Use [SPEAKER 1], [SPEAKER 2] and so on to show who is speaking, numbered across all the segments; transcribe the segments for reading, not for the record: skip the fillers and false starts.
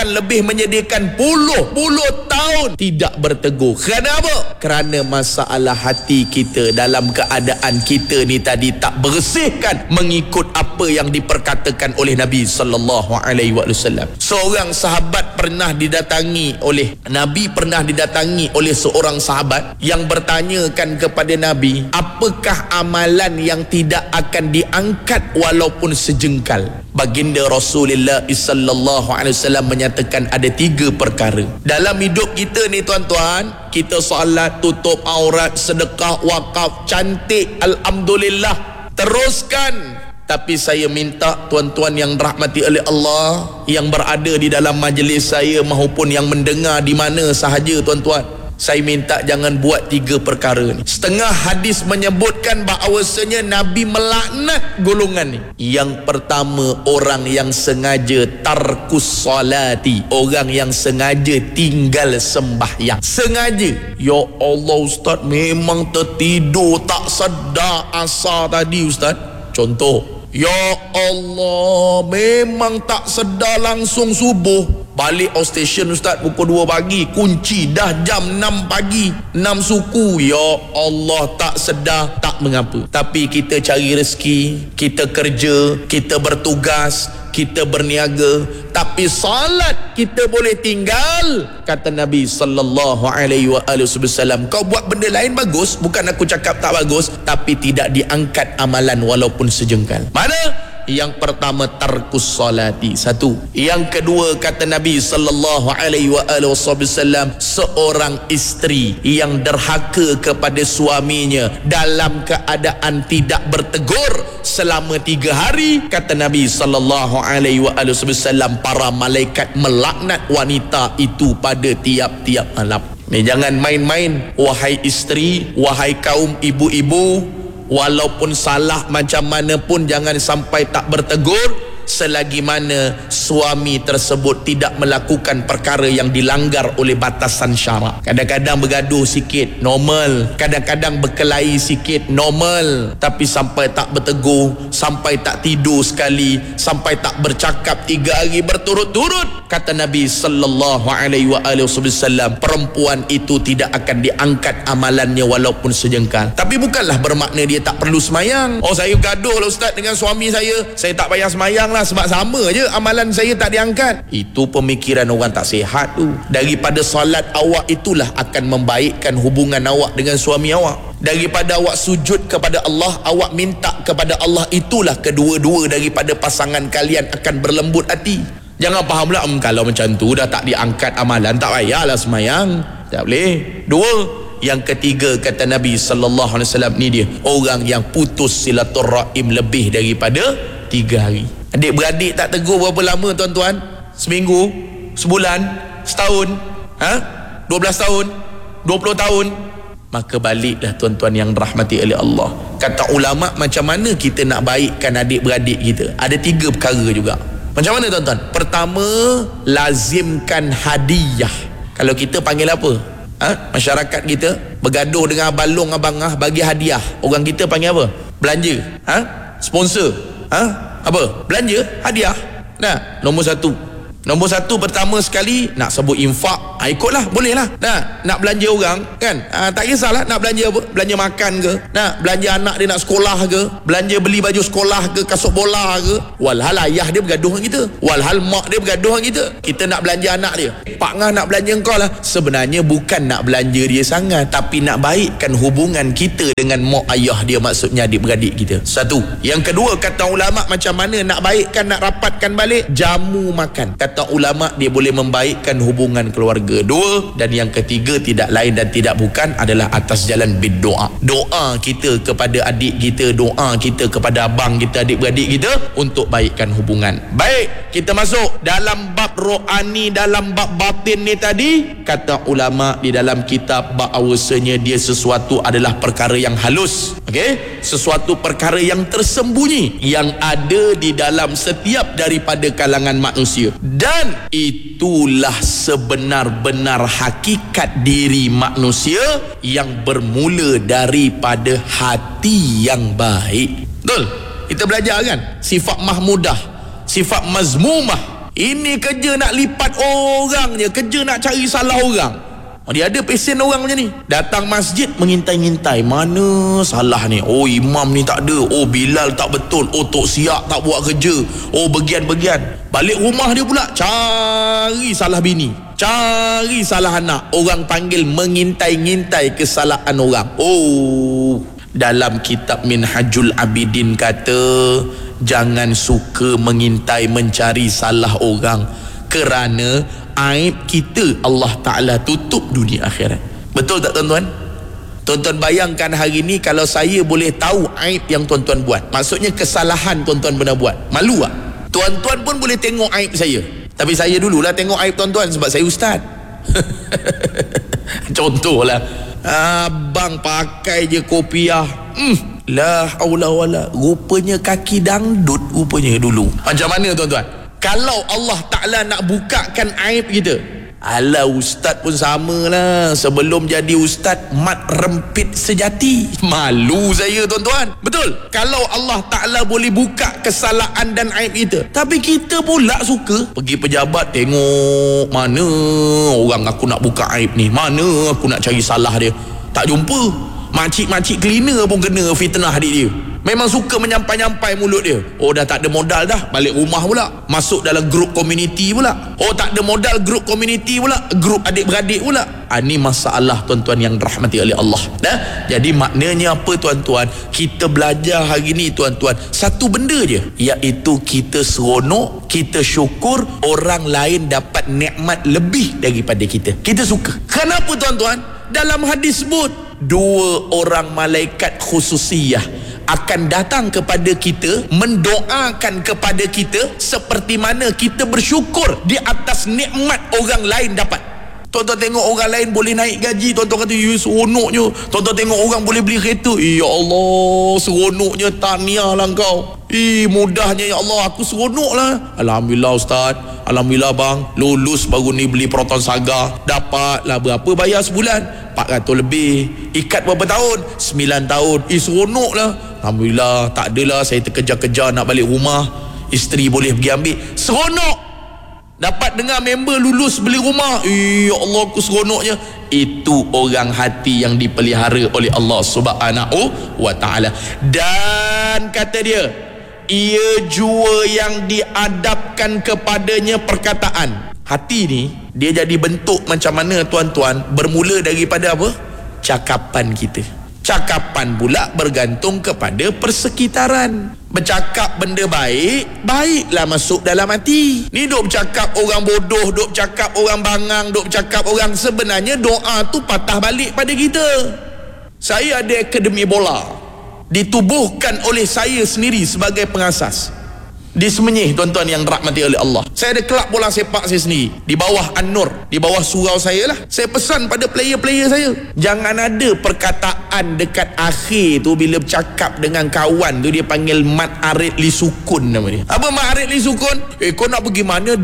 [SPEAKER 1] bahkan lebih menyediakan puluh tahun tidak bertegur. Kerana apa? Kerana masalah hati kita dalam keadaan kita ni tadi tak bersihkan mengikut apa yang diperkatakan oleh Nabi sallallahu alaihi wasallam. Seorang sahabat pernah didatangi oleh Nabi, pernah didatangi oleh seorang sahabat yang bertanyakan kepada Nabi, apakah amalan yang tidak akan diangkat walaupun sejengkal? Baginda Rasulullah sallallahu alaihi wasallam menyatakan ada 3 perkara. Dalam hidup kita ni tuan-tuan, kita solat, tutup aurat, sedekah, wakaf, cantik, alhamdulillah, teruskan. Tapi saya minta tuan-tuan yang dirahmati oleh Allah, yang berada di dalam majlis saya maupun yang mendengar di mana sahaja tuan-tuan, saya minta jangan buat 3 perkara ni. Setengah hadis menyebutkan bahawasanya Nabi melaknat golongan ni. Yang pertama, orang yang sengaja tarkus salati, orang yang sengaja tinggal sembahyang. Sengaja. Ya Allah Ustaz, memang tertidur tak sedar asar tadi Ustaz. Contoh, ya Allah, memang tak sedar langsung subuh. Balik outstation Ustaz pukul 2 pagi, kunci dah jam 6 pagi, 6 suku. Ya Allah, tak sedar, tak mengapa. Tapi kita cari rezeki, kita kerja, kita bertugas, kita berniaga, tapi salat kita boleh tinggal. Kata Nabi sallallahu alaihi wasallam, kau buat benda lain bagus, bukan aku cakap tak bagus, tapi tidak diangkat amalan walaupun sejengkal. Mana? Yang pertama, tarkus salati, 1. Yang kedua, kata Nabi sallallahu alaihi wasallam, seorang isteri yang derhaka kepada suaminya dalam keadaan tidak bertegur selama 3 hari. Kata Nabi sallallahu alaihi wasallam, para malaikat melaknat wanita itu pada tiap-tiap malam. Ni jangan main-main, wahai isteri, wahai kaum ibu-ibu. Walaupun salah macam mana pun jangan sampai tak bertegur selagi mana suami tersebut tidak melakukan perkara yang dilanggar oleh batasan syarak. Kadang-kadang bergaduh sikit, normal. Kadang-kadang berkelahi sikit, normal. Tapi sampai tak bertegur, sampai tak tidur sekali, sampai tak bercakap 3 hari berturut-turut, kata Nabi sallallahu alaihi wasallam, perempuan itu tidak akan diangkat amalannya walaupun sejengkal. Tapi bukanlah bermakna dia tak perlu semayang. Oh, saya gaduh lah Ustaz dengan suami saya tak payah semayang lah sebab sama je amalan saya tak diangkat. Itu pemikiran orang tak sihat tu. Daripada solat awak itulah akan membaikkan hubungan awak dengan suami awak. Daripada awak sujud kepada Allah, awak minta kepada Allah, itulah kedua-dua daripada pasangan kalian akan berlembut hati. Jangan faham pula, kalau macam tu dah tak diangkat amalan, tak payahlah semayang. Tak boleh. 2. Yang ketiga, kata Nabi sallallahu alaihi wasallam, ni dia, orang yang putus silaturrahim lebih daripada 3 hari. Adik-beradik tak tegur berapa lama tuan-tuan? Seminggu, sebulan, setahun, 12 tahun, 20 tahun. Maka baliklah tuan-tuan yang dirahmati oleh Allah. Kata ulama, macam mana kita nak baikkan adik-beradik kita? Ada 3 perkara juga. Macam mana tuan-tuan? Pertama, lazimkan hadiah. Kalau kita panggil apa? Masyarakat kita bergaduh dengan abang long, abang bagi hadiah. Orang kita panggil apa? Belanja. Sponsor. Apa? Belanja, hadiah. Nah, nombor 1. Nombor 1 pertama sekali nak sebut infak, ikutlah, bolehlah. Nak belanja orang kan, tak kisahlah nak belanja apa, belanja makan ke, nak belanja anak dia nak sekolah ke, belanja beli baju sekolah ke, kasut bola ke. Walhal ayah dia bergaduh dengan kita, walhal mak dia bergaduh dengan kita, kita nak belanja anak dia, Pak Ngah nak belanja engkau lah. Sebenarnya bukan nak belanja dia sangat, tapi nak baikkan hubungan kita dengan mak ayah dia, maksudnya adik-beradik kita. 1. Yang kedua, kata ulama, macam mana nak baikkan, nak rapatkan balik? Jamu makan. Kata ulama, dia boleh membaikkan hubungan keluarga. 2. Dan yang ketiga, tidak lain dan tidak bukan adalah atas jalan berdoa. Doa kita kepada adik kita, doa kita kepada abang kita, adik-beradik kita, untuk baikkan hubungan. Baik, kita masuk dalam bab rohani, dalam bab batin ni tadi. Kata ulama di dalam kitab, bahawasanya dia sesuatu adalah perkara yang halus, okey, sesuatu perkara yang tersembunyi, yang ada di dalam setiap daripada kalangan manusia. Dan itulah sebenar-benar hakikat diri manusia yang bermula daripada hati yang baik. Betul? Kita belajar kan? Sifat mahmudah, sifat mazmumah, Ini kerja nak lipat orang je, kerja nak cari salah orang. Dia ada pesen orang macam ni. Datang masjid mengintai-ngintai, mana salah ni? Oh, imam ni tak ada. Oh, Bilal tak betul. Oh, Tok Siak tak buat kerja. Oh, bagian-bagian. Balik rumah dia pula cari salah bini, cari salah anak. Orang panggil mengintai-ngintai kesalahan orang. Oh, dalam kitab Minhajul Abidin kata, jangan suka mengintai mencari salah orang, kerana aib kita Allah Ta'ala tutup dunia akhirat. Betul tak tuan-tuan? Tuan-tuan bayangkan hari ni kalau saya boleh tahu aib yang tuan-tuan buat, maksudnya kesalahan tuan-tuan pernah buat, malu tak? Tuan-tuan pun boleh tengok aib saya, tapi saya dululah tengok aib tuan-tuan sebab saya ustaz. Contohlah, abang pakai je kopiah, la haula wala, rupanya kaki dangdut rupanya dulu. Macam mana tuan-tuan? Kalau Allah Ta'ala nak bukakan aib kita, alah, ustaz pun samalah. Sebelum jadi ustaz, mat rempit sejati. Malu saya tuan-tuan. Betul? Kalau Allah Ta'ala boleh buka kesalahan dan aib kita, tapi kita pula suka pergi pejabat, tengok mana orang aku nak buka aib ni, mana aku nak cari salah dia, tak jumpa. Makcik-makcik cleaner pun kena fitnah adik dia. Memang suka menyampai-nyampai mulut dia. Oh, dah tak ada modal dah, balik rumah pula, masuk dalam grup komuniti pula. Oh, tak ada modal, grup komuniti pula, grup adik-beradik pula. Ini masalah tuan-tuan yang dirahmati oleh Allah. Jadi maknanya apa tuan-tuan? Kita belajar hari ni tuan-tuan, satu benda je, iaitu kita seronok, kita syukur orang lain dapat nikmat lebih daripada kita. Kita suka. Kenapa tuan-tuan? Dalam hadis sebut, 2 orang malaikat khususiyah akan datang kepada kita, mendoakan kepada kita seperti mana kita bersyukur di atas nikmat orang lain dapat. Tuan-tuan tengok orang lain boleh naik gaji, tuan-tuan kata, ya seronoknya. Tuan-tuan tengok orang boleh beli kereta, ya Allah seronoknya, tahniah lah kau. Mudahnya ya Allah, aku seronok lah. Alhamdulillah ustaz, alhamdulillah bang, lulus baru ni beli Proton Saga, dapat lah berapa bayar sebulan? 400 lebih. Ikat berapa tahun? 9 tahun. Seronok lah. Alhamdulillah. Tak adalah saya terkejar-kejar nak balik rumah, isteri boleh pergi ambil. Seronok. Dapat dengar member lulus beli rumah, ya Allah aku seronoknya. Itu orang hati yang dipelihara oleh Allah Subhanahu wa ta'ala. Dan kata dia, ia jua yang diadapkan kepadanya perkataan. Hati ni dia jadi bentuk macam mana tuan-tuan? Bermula daripada apa? Cakapan kita. Cakapan pula bergantung kepada persekitaran. Bercakap benda baik, baiklah masuk dalam hati. Ni duk bercakap orang bodoh, duk bercakap orang bangang, duk bercakap orang, sebenarnya doa tu patah balik pada kita. Saya ada akademi bola, ditubuhkan oleh saya sendiri sebagai pengasas di Semenyih, tuan-tuan yang dirahmati oleh Allah. Saya ada kelab bola sepak saya sendiri di bawah An-Nur, di bawah surau saya lah. Saya pesan pada player-player saya, jangan ada perkataan dekat akhir tu bila bercakap dengan kawan tu, dia panggil mat arid li sukun nama dia. Apa mat arid li sukun? Kau nak pergi mana?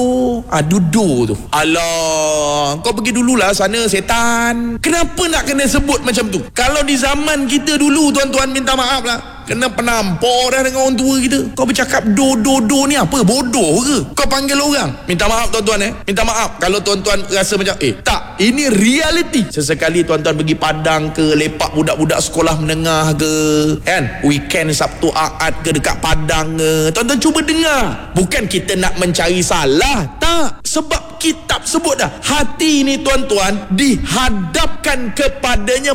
[SPEAKER 1] Do tu. Alah, kau pergi dululah sana setan. Kenapa nak kena sebut macam tu? Kalau di zaman kita dulu tuan-tuan, minta maaf lah, kena penampor dah dengan orang tua kita. Kau bercakap do ni apa? Bodoh ke? Kau panggil orang. Minta maaf tuan-tuan minta maaf kalau tuan-tuan rasa macam tak, ini reality. Sesekali tuan-tuan pergi Padang ke, lepak budak-budak sekolah menengah ke, kan, weekend Sabtu Ahad ke dekat Padang ke, tuan-tuan cuba dengar. Bukan kita nak mencari salah, tak. Sebab kitab sebut dah, hati ni tuan-tuan dihadapkan kepadanya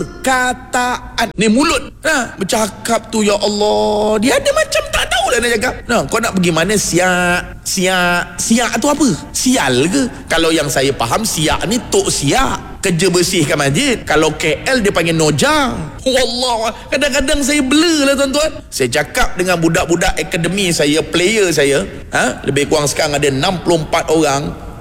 [SPEAKER 1] perkataan. Ni mulut bercakap tu, ya Allah, dia ada macam tak tahu lah nak cakap. Kau nak pergi mana? Siak tu apa? Sial ke? Kalau yang saya faham, siak ni tok siak, kerja bersihkan masjid. Kalau KL dia panggil nojang. Wallah, kadang-kadang saya blur lah tuan-tuan. Saya cakap dengan budak-budak akademi saya, player saya, lebih kurang sekarang ada 64 orang.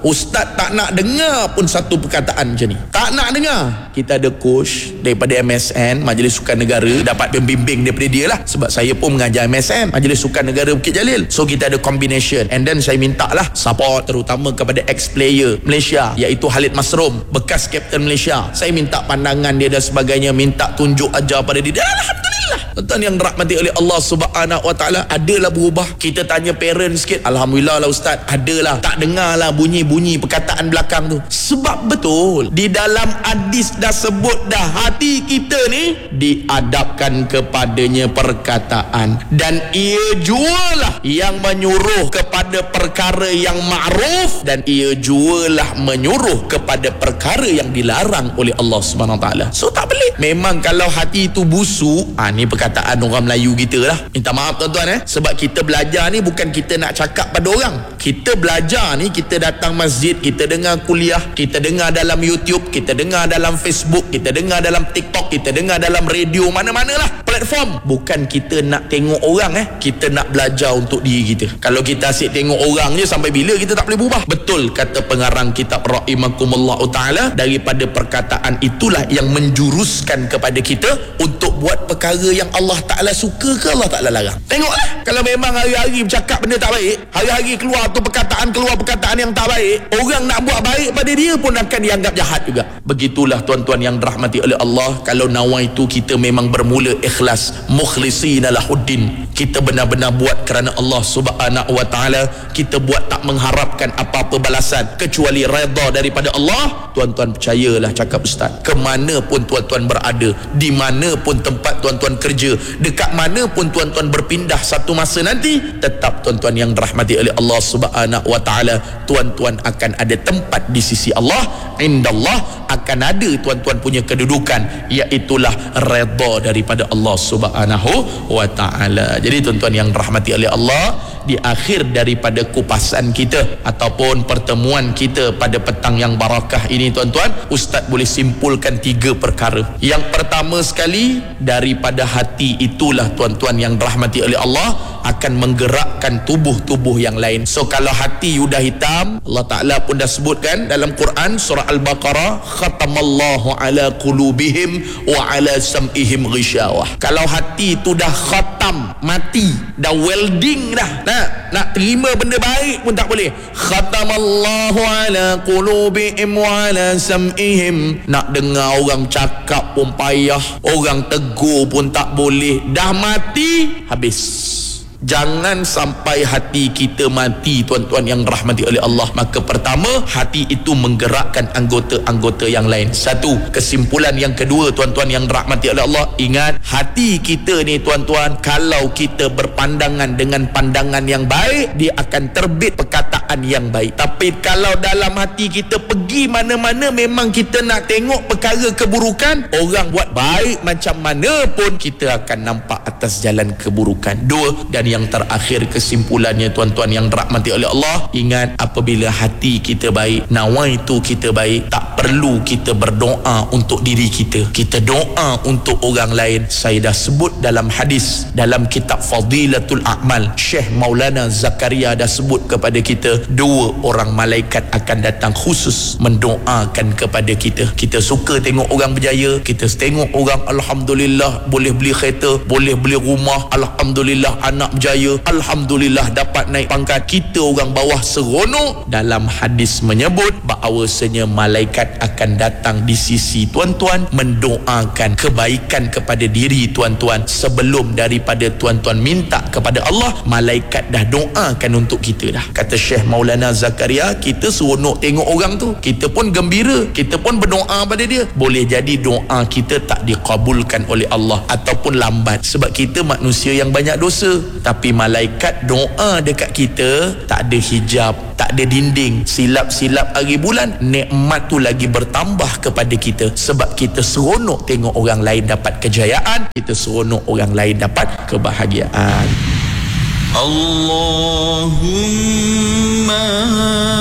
[SPEAKER 1] Ustaz tak nak dengar pun satu perkataan macam ni, tak nak dengar. Kita ada coach daripada MSN, Majlis Sukan Negara, dapat pembimbing daripada dia lah, sebab saya pun mengajar MSN, Majlis Sukan Negara Bukit Jalil. So kita ada combination, and then saya minta lah support terutama kepada ex-player Malaysia, iaitu Khalid Masrum, bekas Kapten Malaysia. Saya minta pandangan dia dan sebagainya, minta tunjuk ajar pada dia. Dan alhamdulillah, tuan-tuan yang dirahmati oleh Allah Subhanahu Wa Taala, adalah berubah. Kita tanya parent sikit, alhamdulillah lah ustaz, adalah tak dengar lah bunyi-bunyi perkataan belakang tu. Sebab betul di dalam hadis dah sebut dah, hati kita ni diadapkan kepadanya perkataan, dan ia jualah yang menyuruh kepada perkara yang ma'ruf, dan ia jualah menyuruh kepada perkara yang dilarang oleh Allah Subhanahu Wa Taala. So tak boleh. Memang kalau hati itu busuk, ni perkataan orang Melayu kita lah, minta maaf tuan-tuan, sebab kita belajar ni bukan kita nak cakap pada orang. Kita belajar ni, kita datang masjid, kita dengar kuliah, kita dengar dalam YouTube, kita dengar dalam Facebook, kita dengar dalam TikTok, kita dengar dalam radio, mana-manalah platform. Bukan kita nak tengok orang, kita nak belajar untuk diri kita. Kalau kita asyik tengok orang je, sampai bila kita tak boleh berubah? Betul kata pengarang kitab rahimakumullah taala, daripada perkataan itulah yang menjuruskan kepada kita untuk buat perkara yang Allah Taala suka ke Allah Taala larang. Tengoklah, kalau memang hari-hari bercakap benda tak baik, hari-hari keluar perkataan yang tak baik, orang nak buat baik pada dia pun akan dianggap jahat juga. Begitulah tuan-tuan yang dirahmati oleh Allah. Kalau nawaitu kita memang bermula ikhlas, mukhlisina lahuddin, kita benar-benar buat kerana Allah Subhanahu Wa Taala, kita buat tak mengharapkan apa-apa balasan kecuali redha daripada Allah. Tuan-tuan percayalah cakap ustaz, ke mana pun tuan-tuan berada, di mana pun tempat tuan-tuan kerja, dekat mana pun tuan-tuan berpindah satu masa nanti, tetap tuan-tuan yang dirahmati oleh Allah Subhanahu Wa Taala, tuan-tuan akan ada tempat di sisi Allah. Indallah akan ada tuan-tuan punya kedudukan, iaitulah redha daripada Allah Subhanahu Wa Taala. Jadi tuan-tuan yang dirahmati oleh Allah, di akhir daripada kupasan kita ataupun pertemuan kita pada petang yang barakah ini, tuan-tuan, ustaz boleh simpulkan 3 perkara. Yang pertama sekali, daripada hati itulah tuan-tuan yang dirahmati oleh Allah akan menggerakkan tubuh-tubuh yang lain. So kalau hati sudah hitam, Allah Ta'ala pun dah sebutkan dalam Quran surah Al-Baqarah, khatamallahu ala qulubihim wa ala sam'ihim ghishawah. Kalau hati itu dah khatam, mati, dah welding dah, nak terima benda baik pun tak boleh. Khatamallahu ala qulubihim wa ala sam'ihim, nak dengar orang cakap pun payah, orang tegur pun tak boleh, dah mati, habis. Jangan sampai hati kita mati, tuan-tuan yang rahmati oleh Allah. Maka pertama, hati itu menggerakkan anggota-anggota yang lain. Satu. Kesimpulan yang kedua, tuan-tuan yang rahmati oleh Allah, ingat, hati kita ni tuan-tuan, kalau kita berpandangan dengan pandangan yang baik, dia akan terbit perkataan yang baik. Tapi kalau dalam hati kita pergi mana-mana, memang kita nak tengok perkara keburukan, orang buat baik macam mana pun, kita akan nampak atas jalan keburukan. Dua. Dan yang terakhir kesimpulannya, tuan-tuan yang dirahmati oleh Allah, ingat, apabila hati kita baik, nawaitu kita baik, tak perlu kita berdoa untuk diri kita, kita doa untuk orang lain. Saya dah sebut dalam hadis dalam kitab Fadilatul A'mal, Syekh Maulana Zakaria dah sebut kepada kita, 2 orang malaikat akan datang khusus mendoakan kepada kita. Kita suka tengok orang berjaya, kita tengok orang alhamdulillah boleh beli kereta, boleh beli rumah, alhamdulillah anak berjaya, alhamdulillah dapat naik pangkat, kita orang bawah seronok. Dalam hadis menyebut bahawasanya malaikat akan datang di sisi tuan-tuan mendoakan kebaikan kepada diri tuan-tuan. Sebelum daripada tuan-tuan minta kepada Allah, malaikat dah doakan untuk kita dah. Kata Syekh Maulana Zakaria, kita seronok tengok orang tu, kita pun gembira, kita pun berdoa pada dia. Boleh jadi doa kita tak dikabulkan oleh Allah ataupun lambat, sebab kita manusia yang banyak dosa. Tapi malaikat doa dekat kita, tak ada hijab, tak ada dinding, silap-silap hari bulan, nikmat tu lagi bertambah kepada kita, sebab kita seronok tengok orang lain dapat kejayaan, kita seronok orang lain dapat kebahagiaan. Allahumma